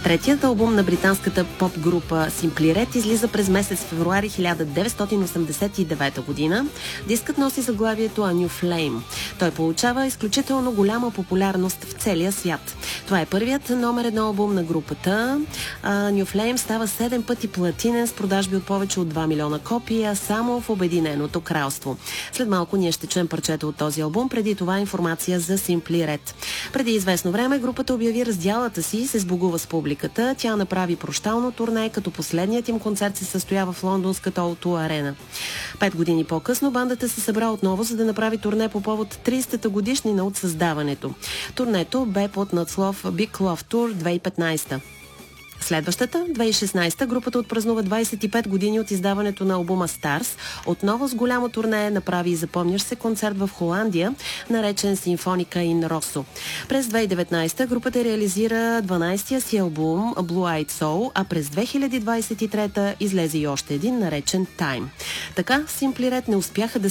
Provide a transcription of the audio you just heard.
Третият албум на британската поп-група Simply Red излиза през месец февруари 1989 година. Дискът носи заглавието A New Flame. Той получава изключително голяма популярност в целия свят. Това е първият номер 1 албум на групата. New Flame става 7 пъти платинен с продажби от повече от 2 милиона копия само в Обединеното кралство. След малко ние ще чуем парчета от този албум, преди това информация за Simply Red. Преди известно време групата обяви раздялата си и се сбогува с публиката. Тя направи прощално турне, като последният им концерт се състоява в лондонската O2 арена. 5 години по-късно бандата се събра отново, за да направи турне по повод 30-та годишнина от създаването. Турнето бе под надслов Big Love Tour 2015. Следващата, 2016, групата отпразнува 25 години от издаването на албума Stars. Отново с голямо турне направи и запомнящ се концерт в Холандия, наречен Симфоника ин Росо. През 2019 групата реализира 12-тия си албум Blue Eyed Soul, а през 2023 излезе и още един, наречен Time. Така, Simply Red не успяха да